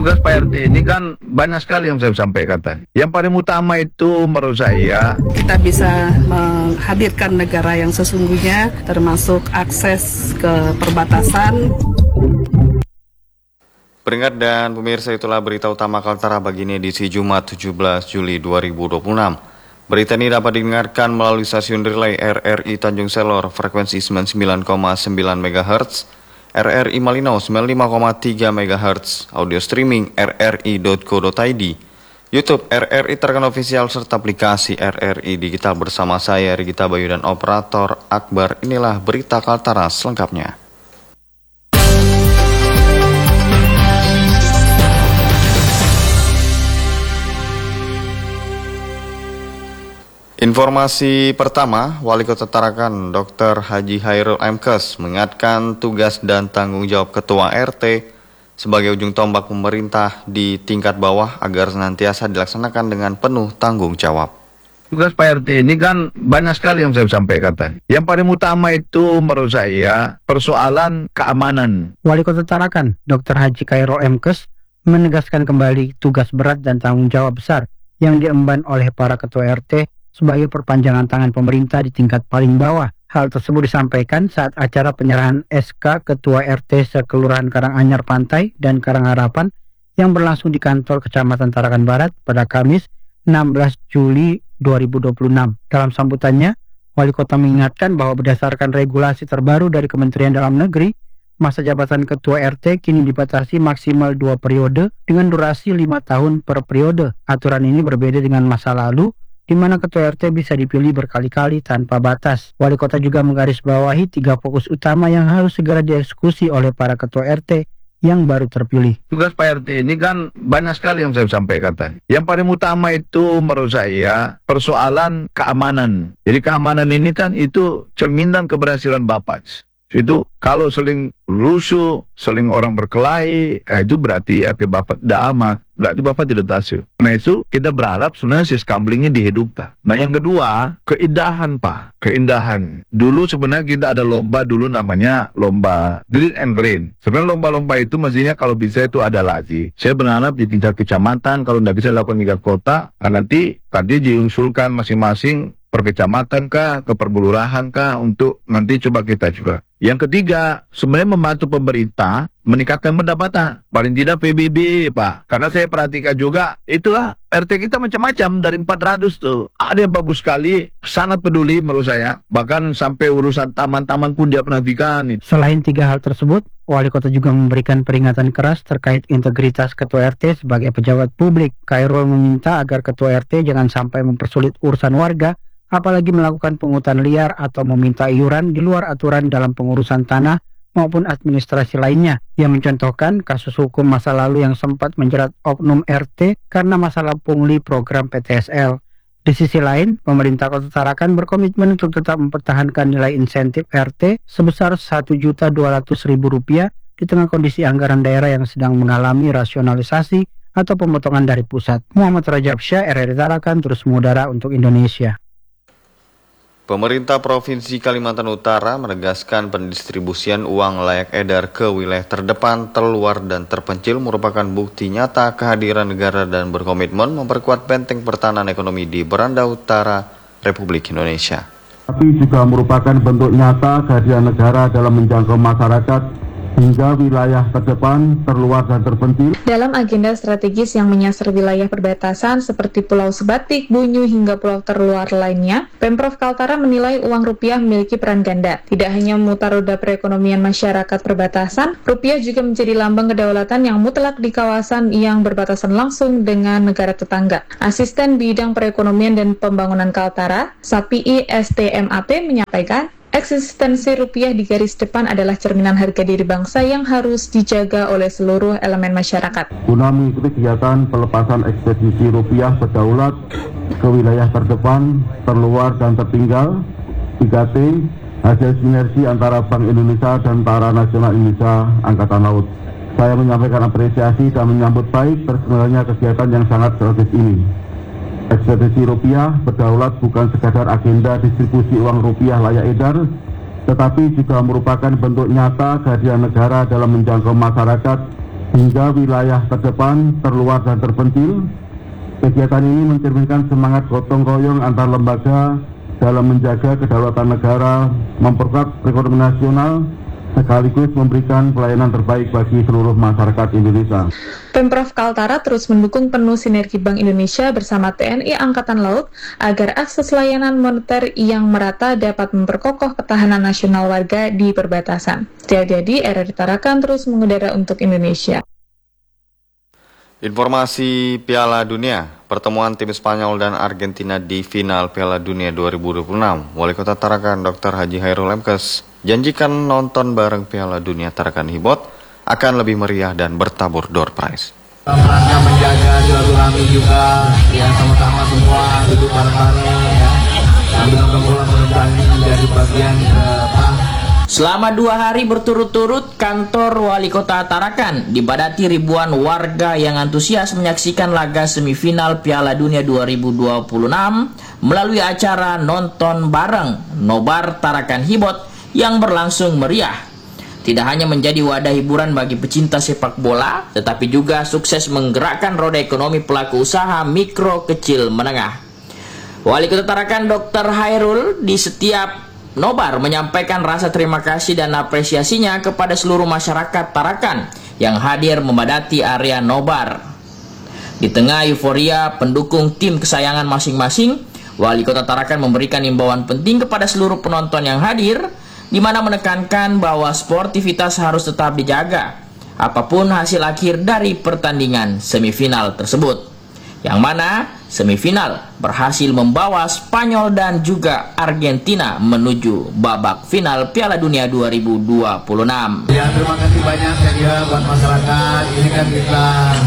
Tugas Pak RT ini kan banyak sekali yang saya sampaikan tadi. Yang paling utama itu menurut saya, kita bisa menghadirkan negara yang sesungguhnya, termasuk akses ke perbatasan. Peringat dan pemirsa, itulah berita utama Kaltara pagi ini edisi Jumat 17 Juli 2026. Berita ini dapat didengarkan melalui stasiun relay RRI Tanjung Selor frekuensi 99,9 MHz, RRI Malino 95,3 MHz, audio streaming rri.co.id, YouTube RRI Tarkan Official serta aplikasi RRI Digital bersama saya Rigita Bayu dan operator Akbar. Inilah berita Kaltara selengkapnya. Informasi pertama, Wali Kota Tarakan Dr. Haji Khairul M.Kes mengingatkan tugas dan tanggung jawab Ketua RT sebagai ujung tombak pemerintah di tingkat bawah agar senantiasa dilaksanakan dengan penuh tanggung jawab. tugas Pak RT ini kan banyak sekali yang saya sampaikan tadi. Yang paling utama itu menurut saya persoalan keamanan. Wali Kota Tarakan Dr. Haji Khairul M.Kes menegaskan kembali tugas berat dan tanggung jawab besar yang diemban oleh para Ketua RT sebagai perpanjangan tangan pemerintah di tingkat paling bawah. Hal tersebut disampaikan saat acara penyerahan SK Ketua RT sekelurahan Karanganyar Pantai dan Karangharapan yang berlangsung di kantor Kecamatan Tarakan Barat pada Kamis 16 Juli 2026. Dalam sambutannya, Wali Kota mengingatkan bahwa berdasarkan regulasi terbaru dari Kementerian Dalam Negeri, masa jabatan Ketua RT kini dibatasi maksimal 2 periode dengan durasi 5 tahun per periode. Aturan ini berbeda dengan masa lalu, di mana Ketua RT bisa dipilih berkali-kali tanpa batas. Wali Kota juga menggarisbawahi 3 fokus utama yang harus segera dieksekusi oleh para Ketua RT yang baru terpilih. Tugas Pak RT ini kan banyak sekali yang saya sampaikan tadi. Yang paling utama itu menurut saya persoalan keamanan. Jadi keamanan ini kan itu cerminan keberhasilan Bapak. Itu kalau seling rusuh, seling orang berkelahi, itu berarti Bapak tidak aman, berarti Bapak tidak berhasil. Nah itu kita berharap sebenarnya si skamblingnya dihidupkan. Nah yang kedua, keindahan Pak, keindahan. Dulu sebenarnya kita ada lomba dulu namanya lomba Green and Green. Sebenarnya lomba-lomba itu mestinya kalau bisa itu ada lagi. Saya berharap di tingkat kecamatan, kalau tidak bisa dilakukan tingkat kota, nanti diusulkan masing-masing per kecamatan kah, ke perkelurahan kah, untuk nanti coba kita juga. Yang ketiga, sebenarnya membantu pemerintah meningkatkan pendapatan. Paling tidak PBB, Pak. Karena saya perhatikan juga, itulah RT kita macam-macam, dari 400 tuh. Ada yang bagus sekali, sangat peduli menurut saya. Bahkan sampai urusan taman-taman pun dia perhatikan. Selain 3 hal tersebut, Wali Kota juga memberikan peringatan keras terkait integritas Ketua RT sebagai pejabat publik. Khairul meminta agar Ketua RT jangan sampai mempersulit urusan warga, apalagi melakukan pungutan liar atau meminta iuran di luar aturan dalam pengurusan tanah maupun administrasi lainnya. Ia mencontohkan kasus hukum masa lalu yang sempat menjerat oknum RT karena masalah pungli program PTSL. Di sisi lain, pemerintah Kota Tarakan berkomitmen untuk tetap mempertahankan nilai insentif RT sebesar Rp1.200.000 di tengah kondisi anggaran daerah yang sedang mengalami rasionalisasi atau pemotongan dari pusat. Muhammad Rajab Syah, RRI Tarakan, terus mengudara untuk Indonesia. Pemerintah Provinsi Kalimantan Utara menegaskan pendistribusian uang layak edar ke wilayah terdepan, terluar, dan terpencil merupakan bukti nyata kehadiran negara dan berkomitmen memperkuat benteng pertahanan ekonomi di beranda utara Republik Indonesia. Tapi juga merupakan bentuk nyata kehadiran negara dalam menjangkau masyarakat hingga wilayah terdepan, terluar, dan terpencil. Dalam agenda strategis yang menyasar wilayah perbatasan seperti Pulau Sebatik, Bunyu, hingga pulau terluar lainnya, Pemprov Kaltara menilai uang rupiah memiliki peran ganda. Tidak hanya memutar roda perekonomian masyarakat perbatasan, rupiah juga menjadi lambang kedaulatan yang mutlak di kawasan yang berbatasan langsung dengan negara tetangga. Asisten Bidang Perekonomian dan Pembangunan Kaltara, Sapii STMAP, menyampaikan, eksistensi rupiah di garis depan adalah cerminan harga diri bangsa yang harus dijaga oleh seluruh elemen masyarakat. Guna mengikuti kegiatan pelepasan ekspedisi rupiah berdaulat ke wilayah terdepan, terluar, dan tertinggal, 3T, hasil sinergi antara Bank Indonesia dan Tentara Nasional Indonesia Angkatan Laut. Saya menyampaikan apresiasi dan menyambut baik terselenggaranya kegiatan yang sangat strategis ini. Ekspedisi rupiah berdaulat bukan sekadar agenda distribusi uang rupiah layak edar, tetapi juga merupakan bentuk nyata kehadiran negara dalam menjangkau masyarakat hingga wilayah terdepan, terluar, dan terpencil. Kegiatan ini mencerminkan semangat gotong royong antar lembaga dalam menjaga kedaulatan negara, memperkuat perekonomian nasional, sekaligus memberikan pelayanan terbaik bagi seluruh masyarakat Indonesia. Pemprov Kaltara terus mendukung penuh sinergi Bank Indonesia bersama TNI Angkatan Laut agar akses layanan moneter yang merata dapat memperkokoh ketahanan nasional warga di perbatasan. Jadi, RRI Tarakan terus mengudara untuk Indonesia. Informasi Piala Dunia, pertemuan tim Spanyol dan Argentina di final Piala Dunia 2026. Wali Kota Tarakan Dr. Haji Khairul Emkes janjikan nonton bareng Piala Dunia Tarakan Hibot akan lebih meriah dan bertabur door prize. Rangka menjaga silaturahmi juga, ya sama-sama semua duduk bareng-bareng ya. Sambil nonton bola mudah-mudahan menjadi bagian Selama 2 hari berturut-turut, kantor Wali Kota Tarakan dibadati ribuan warga yang antusias menyaksikan laga semifinal Piala Dunia 2026 melalui acara nonton bareng Nobar Tarakan Hibot yang berlangsung meriah. Tidak hanya menjadi wadah hiburan bagi pecinta sepak bola, tetapi juga sukses menggerakkan roda ekonomi pelaku usaha mikro, kecil, menengah. Wali Kota Tarakan Dr. Khairul di setiap Nobar menyampaikan rasa terima kasih dan apresiasinya kepada seluruh masyarakat Tarakan yang hadir memadati area Nobar. Di tengah euforia pendukung tim kesayangan masing-masing, Wali Kota Tarakan memberikan imbauan penting kepada seluruh penonton yang hadir, di mana menekankan bahwa sportivitas harus tetap dijaga, apapun hasil akhir dari pertandingan semifinal tersebut. Yang mana semifinal berhasil membawa Spanyol dan juga Argentina menuju babak final Piala Dunia 2026. Ya, terima kasih banyak saya kira buat masyarakat. Ini kan kita